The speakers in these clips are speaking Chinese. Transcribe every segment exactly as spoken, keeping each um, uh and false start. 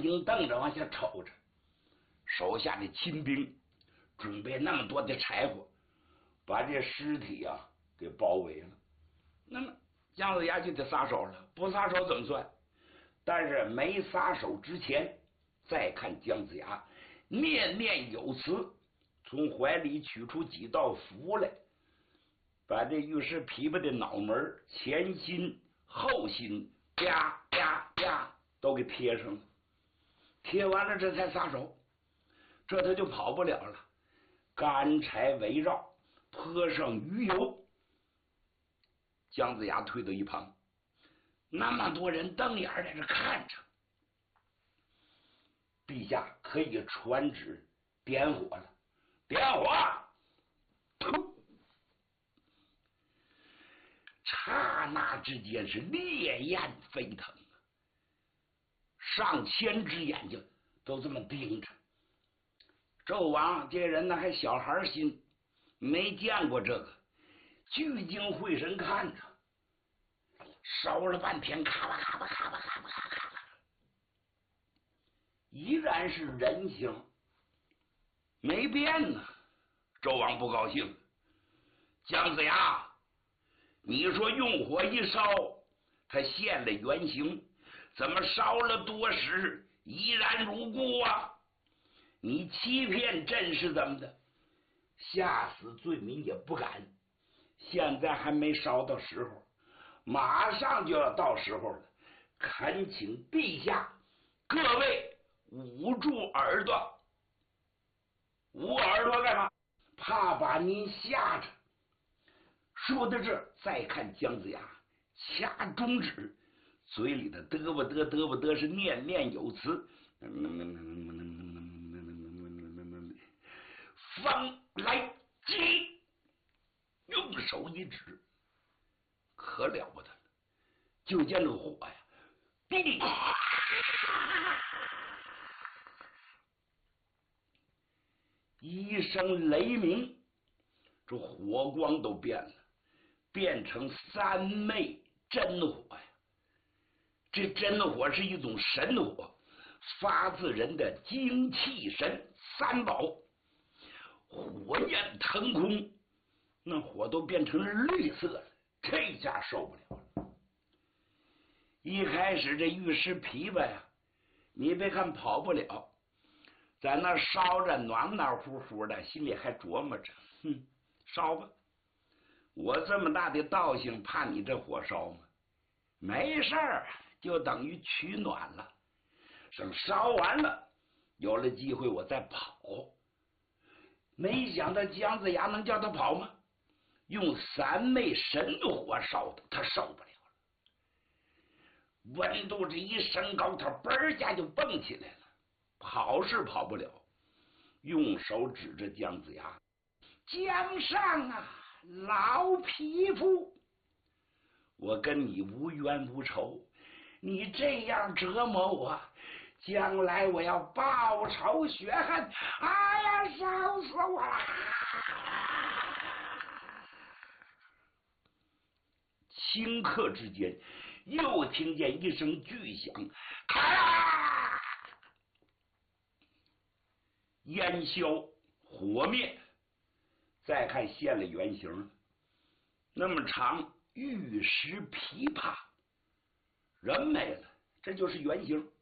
睛瞪着往下瞅着，手下的亲兵准备那么多的柴火，把这尸体啊给包围了。那么姜子牙就得撒手了，不撒手怎么算？但是没撒手之前，再看姜子牙念念有词，从怀里取出几道符来，把这玉石琵琶的脑门前心后心啪啪啪都给贴上了。贴完了这才撒手，这他就跑不了了。干柴围绕，泼上鱼油，姜子牙退到一旁。那么多人瞪眼在这看着，陛下可以传旨点火了。点火！噗！刹那之间是烈焰飞腾，上千只眼睛都这么盯着。纣王这人呢还小孩心，没见过这个，聚精会神看着，烧了半天，咔吧咔吧咔吧咔吧咔吧咔吧，依然是人形，没变呢。纣王不高兴，姜子牙，你说用火一烧，他现了原形，怎么烧了多时依然如故啊？你欺骗朕是怎么的？吓死罪民也不敢。现在还没烧到时候，马上就要到时候了。恳请陛下各位捂住耳朵。捂耳朵干嘛？怕把您吓着。说到这儿，再看姜子牙掐中指，嘴里的嘚吧嘚嘚吧嘚是念念有词。方来击，用手一指，可了不得了，就见这火呀，滴，一声雷鸣，这火光都变了，变成三昧真火呀！这真火是一种神火，发自人的精气神三宝。火焰腾空，那火都变成了绿色了，这下受不了了。一开始这玉石琵琶呀，你别看跑不了，在那烧着暖暖乎乎的，心里还琢磨着，哼，烧吧，我这么大的道行，怕你这火烧吗？没事儿，就等于取暖了。等烧完了，有了机会我再跑。没想到姜子牙能叫他跑吗？用三昧神火烧的，他受不了了。温度这一升高，他嘣一下就蹦起来了，跑是跑不了。用手指着姜子牙：“姜尚啊，老匹夫，我跟你无冤无仇，你这样折磨我，将来我要报仇雪恨，哎呀，烧死我了！”顷刻之间，又听见一声巨响，咔！烟消火灭。再看现了原形，那么长玉石琵琶，人没了，这就是原形。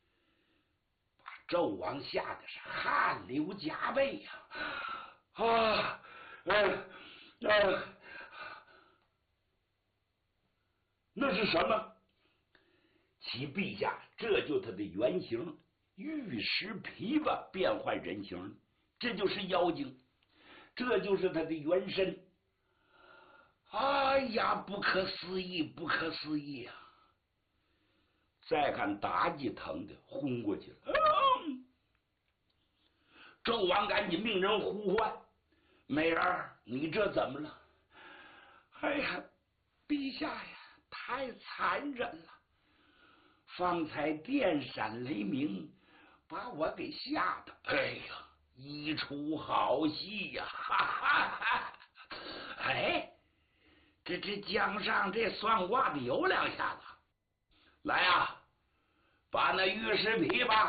纣王吓得是汗流浃背呀！啊，呃呃，那是什么？启陛下，这就他的原形，玉石琵琶变换人形，这就是妖精，这就是他的原身。哎呀，不可思议，不可思议啊！再看妲己疼的昏过去了。嗯、纣王赶紧命人呼唤：“美人儿，你这怎么了？”哎呀，陛下呀，太残忍了！方才电闪雷鸣，把我给吓得，哎呀，一出好戏呀！哈哈哈！哎，这这姜尚这算卦的有两下子，来呀、啊，把那玉石琵琶